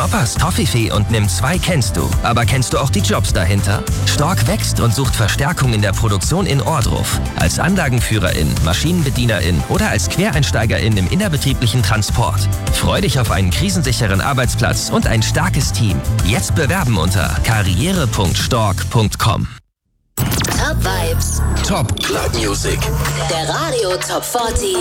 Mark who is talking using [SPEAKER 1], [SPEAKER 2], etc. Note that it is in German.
[SPEAKER 1] Knoppers, Toffifee und Nimm2 kennst du. Aber kennst du auch die Jobs dahinter? Stork wächst und sucht Verstärkung in der Produktion in Ohrdruf. Als Anlagenführerin, Maschinenbedienerin oder als Quereinsteigerin im innerbetrieblichen Transport. Freu dich auf einen krisensicheren Arbeitsplatz und ein starkes Team. Jetzt bewerben unter karriere.stork.com.
[SPEAKER 2] Top Vibes.
[SPEAKER 3] Top Club Music.
[SPEAKER 2] Der Radio Top 40